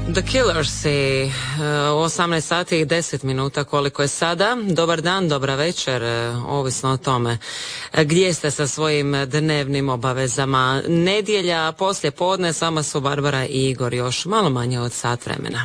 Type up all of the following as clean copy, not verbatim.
The Killers i 18 sati i 10 minuta koliko je sada. Dobar dan, dobra večer, ovisno o tome gdje ste sa svojim dnevnim obavezama. Nedjelja, poslije podne, sama su Barbara i Igor još malo manje od sat vremena.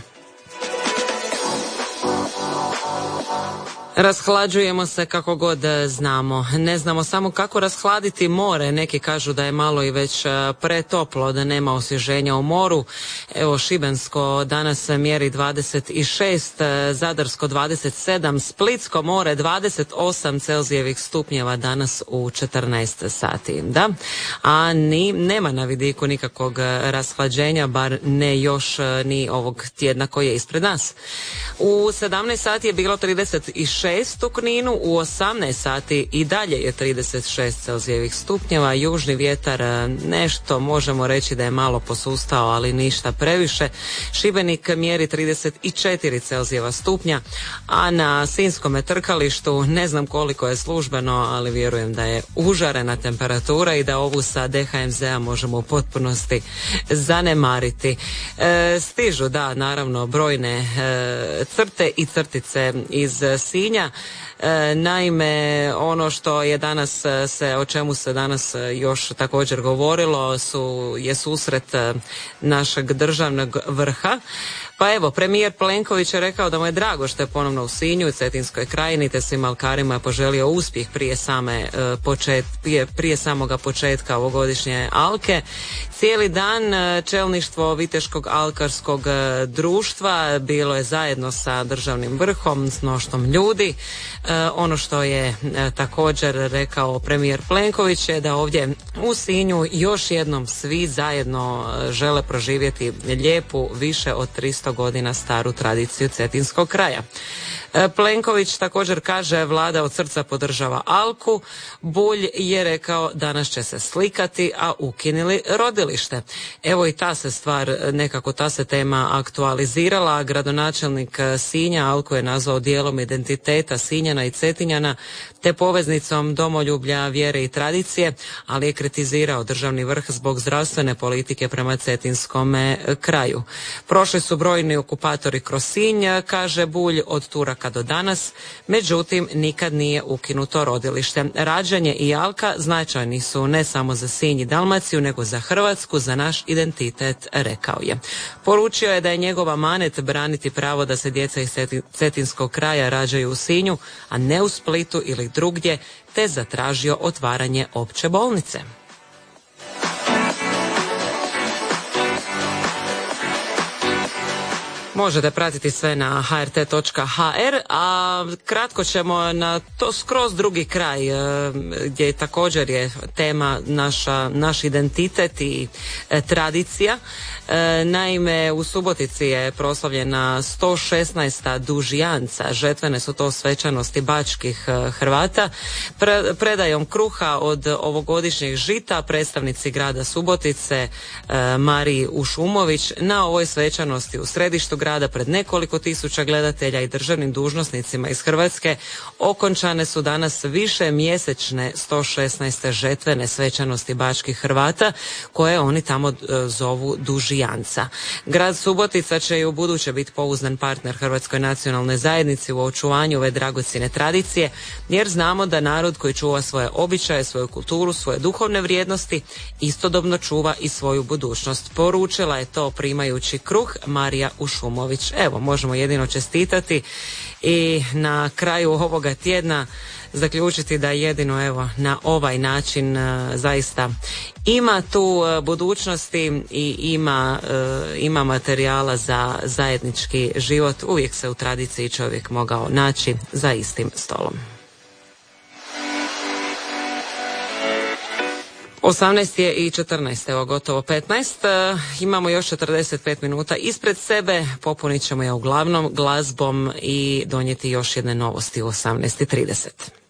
Rashlađujemo se kako god znamo. Ne znamo samo kako rashladiti more. Neki kažu da je malo i već pretoplo, da nema osvježenja u moru. Evo, Šibensko danas mjeri 26, Zadarsko 27, Splitsko more 28 Celzijevih stupnjeva danas u 14 sati. Da, a nema na vidiku nikakvog rashlađenja, bar ne još ni ovog tjedna koji je ispred nas. U 17 sati je bilo 36 u Kninu, u 18 sati i dalje je 36 Celzijevih stupnjeva, južni vjetar nešto možemo reći da je malo posustao, ali ništa previše. Šibenik mjeri 34 Celzijeva stupnja, a na Sinjskome trkalištu ne znam koliko je službeno, ali vjerujem da je užarena temperatura i da ovu sa DHMZ-a možemo u potpunosti zanemariti. Stižu, da, naravno, brojne crte i crtice iz Sinja. Naime, ono što je danas o čemu se danas još također govorilo je susret našeg državnog vrha. Pa evo, premijer Plenković je rekao da mu je drago što je ponovno u Sinju i Cetinskoj krajini, te svim alkarima je poželio uspjeh prije samoga početka ovogodišnje alke. Cijeli dan čelništvo Viteškog alkarskog društva bilo je zajedno sa državnim vrhom, s mnoštvom ljudi. Ono što je također rekao premijer Plenković je da ovdje u Sinju još jednom svi zajedno žele proživjeti lijepu, više od 300 godina staru tradiciju Cetinskog kraja. Plenković također kaže vlada od srca podržava alku. Bulj je rekao danas će se slikati, a ukinuli rodilište. Evo i ta se stvar, nekako ta se tema aktualizirala. Gradonačelnik Sinja alku je nazvao dijelom identiteta Sinjana i Cetinjana te poveznicom domoljublja, vjere i tradicije, ali je kritizirao državni vrh zbog zdravstvene politike prema Cetinskome kraju. Prošli su brojni okupatori kroz Sinj, kaže Bulj, od Turaka do danas, međutim nikad nije ukinuto rodilište. Rađanje i alka značajni su ne samo za Sinj i Dalmaciju, nego za Hrvatsku, za naš identitet, rekao je. Poručio je da je njegova manet braniti pravo da se djeca iz Cetinskog kraja rađaju u Sinju, a ne u Splitu ili drugdje, te zatražio otvaranje opće bolnice. Možete pratiti sve na hrt.hr, a kratko ćemo na to skroz drugi kraj gdje također je tema naš identitet i tradicija. Naime, u Subotici je proslavljena 116. dužijanca. Žetvene su to svečanosti bačkih Hrvata. Predajom kruha od ovogodišnjeg žita predstavnici grada Subotice Mariji Ušumović na ovoj svečanosti u središtu grada pred nekoliko tisuća gledatelja i državnim dužnosnicima iz Hrvatske okončane su danas više mjesečne 116. žetvene svečanosti bačkih Hrvata koje oni tamo zovu dužijanca. Grad Subotica će i u buduće biti pouzdan partner Hrvatskoj nacionalnoj zajednici u očuvanju ove dragocjene tradicije, jer znamo da narod koji čuva svoje običaje, svoju kulturu, svoje duhovne vrijednosti istodobno čuva i svoju budućnost. Poručila je to primajući kruh Marija Ušumović. Evo, možemo jedino čestitati i na kraju ovoga tjedna zaključiti da jedino evo na ovaj način zaista ima tu budućnosti i ima materijala za zajednički život. Uvijek se u tradiciji čovjek mogao naći za istim stolom. 18 je i 14, evo gotovo 15, imamo još 45 minuta ispred sebe, popunit ćemo je uglavnom glazbom i donijeti još jedne novosti u 18:30.